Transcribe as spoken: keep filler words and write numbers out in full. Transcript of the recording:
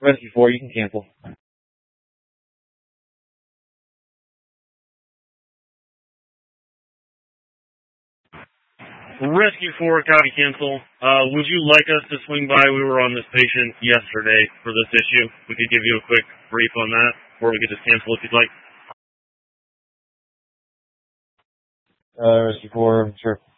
Rescue four, you can cancel. Rescue four, copy cancel. Uh, would you like us to swing by? We were on this patient yesterday for this issue. We could give you a quick brief on that, or we could just cancel if you'd like. Uh, Rescue four, sure.